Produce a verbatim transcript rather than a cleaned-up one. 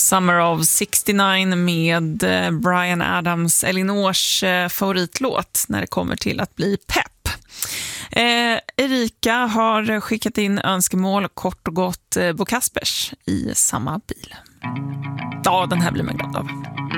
Summer of sextionio med Bryan Adams, Elinors favoritlåt när det kommer till att bli pepp. Eh, Erika har skickat in önskemål, kort och gott Bo Kaspers i samma bil. Ja, den här blir man glad av.